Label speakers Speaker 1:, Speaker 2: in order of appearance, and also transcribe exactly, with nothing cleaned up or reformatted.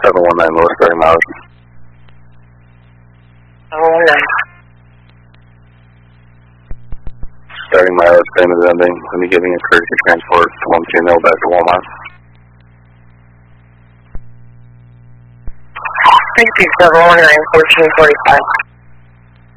Speaker 1: seven one nine Lewis, thirty miles.
Speaker 2: seven one nine.
Speaker 1: thirty miles, train is ending. Let me giving a courtesy transport to one two zero back to Walmart.
Speaker 2: three two seven one nine, fourteen forty-five.